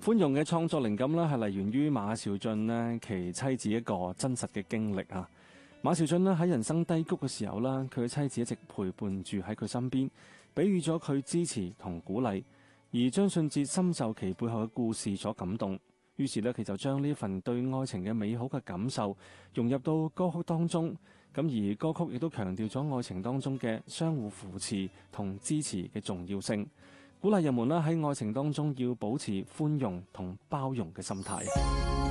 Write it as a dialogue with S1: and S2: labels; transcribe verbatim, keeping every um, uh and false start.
S1: 寬容嘅創作靈感咧係嚟源於馬兆駿咧其妻子一個真實嘅經歷啊。馬兆駿咧喺人生低谷嘅時候啦，佢嘅妻子一直陪伴住喺佢身邊，俾予咗佢支持同鼓勵。而張信哲深受其背後嘅故事所感動，於是咧佢就將呢份對愛情嘅美好嘅感受融入到歌曲當中。咁而歌曲亦都強調咗愛情當中嘅相互扶持同支持嘅重要性，鼓勵人們啦喺愛情當中要保持寬容同包容嘅心態。